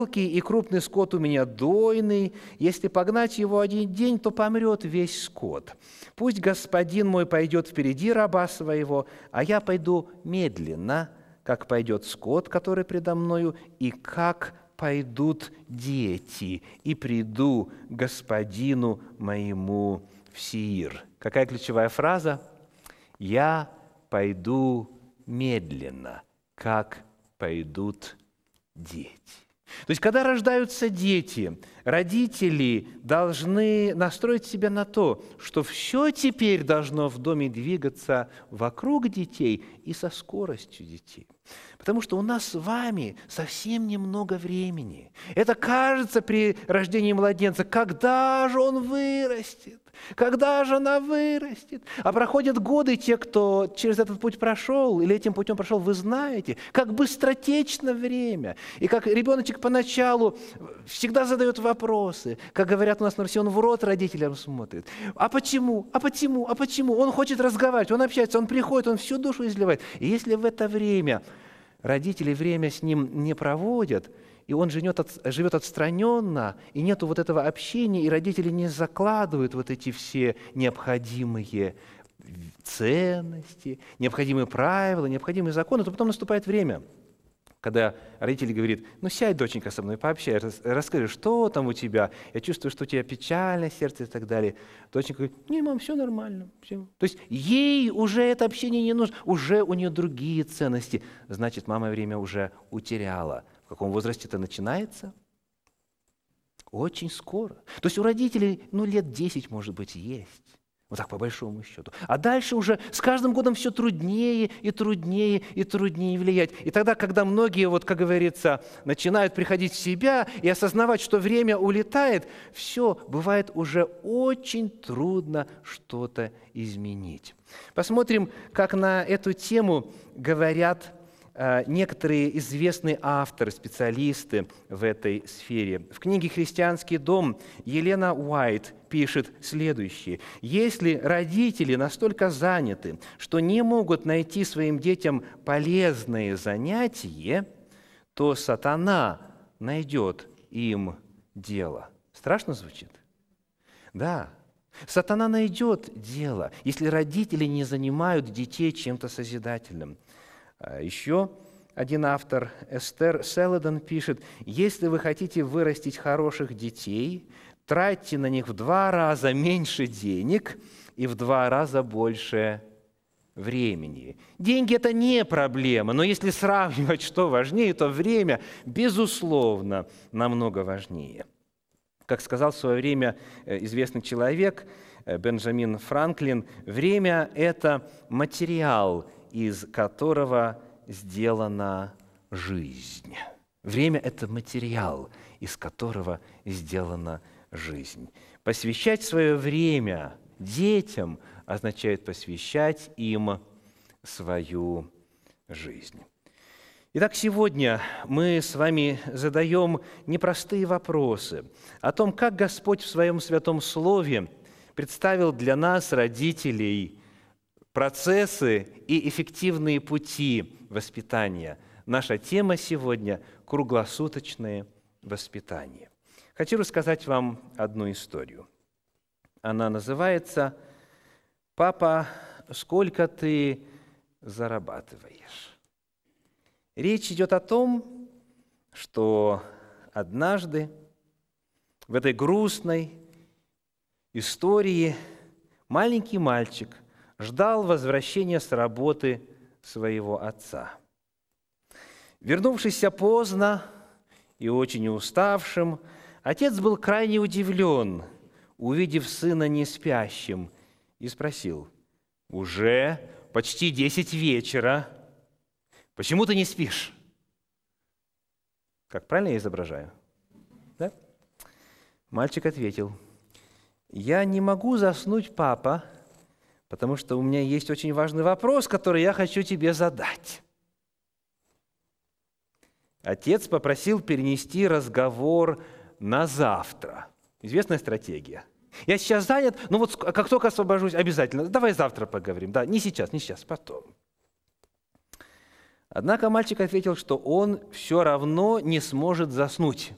и крупный скот у меня дойный. Если погнать его один день, то помрет весь скот. Пусть господин мой пойдет впереди раба своего, а я пойду медленно, как пойдет скот, который предо мною, и как пойдут дети, и приду к господину моему в Сеир». Какая ключевая фраза? «Я пойду медленно, как пойдут дети». То есть, когда рождаются дети, родители должны настроить себя на то, что все теперь должно в доме двигаться вокруг детей и со скоростью детей. Потому что у нас с вами совсем немного времени. Это кажется при рождении младенца, когда же он вырастет, когда же она вырастет. А проходят годы, те, кто через этот путь прошел или этим путем прошел, вы знаете, как быстротечно время. И как ребеночек поначалу всегда задает вопросы. Как говорят у нас на Руси, он в рот родителям смотрит. А почему? А почему? А почему? Он хочет разговаривать, он общается, он приходит, он всю душу изливает. И если в это время родители время с ним не проводят, и он живет отстраненно, и нету вот этого общения, и родители не закладывают вот эти все необходимые ценности, необходимые правила, необходимые законы, то потом наступает время, когда родители говорят: ну сядь, доченька, со мной пообщай, расскажи, что там у тебя, я чувствую, что у тебя печальное сердце и так далее. Доченька говорит: не, мам, все нормально. Все. То есть ей уже это общение не нужно, уже у нее другие ценности. Значит, мама время уже утеряла. В каком возрасте это начинается? Очень скоро. То есть у родителей, лет 10, может быть, есть. Вот так, по большому счету. А дальше уже с каждым годом все труднее и труднее и труднее влиять. И тогда, когда многие, как говорится, начинают приходить в себя и осознавать, что время улетает, все, бывает уже очень трудно что-то изменить. Посмотрим, как на эту тему говорят некоторые известные авторы, специалисты в этой сфере. В книге «Христианский дом» Елена Уайт пишет следующее: «Если родители настолько заняты, что не могут найти своим детям полезное занятие, то сатана найдет им дело». Страшно звучит? Да. Сатана найдет дело, если родители не занимают детей чем-то созидательным. Еще один автор, Эстер Селадон, пишет: «Если вы хотите вырастить хороших детей, тратьте на них в 2 раза меньше денег и в 2 раза больше времени». Деньги – это не проблема, но если сравнивать, что важнее, то время, безусловно, намного важнее. Как сказал в свое время известный человек Бенджамин Франклин, время – это материал, из которого сделана жизнь. Время – это материал, из которого сделана жизнь. Посвящать свое время детям означает посвящать им свою жизнь. Итак, сегодня мы с вами задаем непростые вопросы о том, как Господь в Своем Святом Слове представил для нас, родителей, процессы и эффективные пути воспитания. Наша тема сегодня – круглосуточное воспитание. Хочу рассказать вам одну историю. Она называется «Папа, сколько ты зарабатываешь?». Речь идет о том, что однажды в этой грустной истории маленький мальчик ждал возвращения с работы своего отца. Вернувшийся поздно и очень уставшим, отец был крайне удивлен, увидев сына неспящим, и спросил: «Уже почти 10 вечера. Почему ты не спишь?» Как правильно я изображаю? Да? Мальчик ответил: «Я не могу заснуть, папа, потому что у меня есть очень важный вопрос, который я хочу тебе задать». Отец попросил перенести разговор на завтра. Известная стратегия. Я сейчас занят, но вот как только освобожусь, обязательно. Давай завтра поговорим. Да, не сейчас, потом. Однако мальчик ответил, что он все равно не сможет заснуть.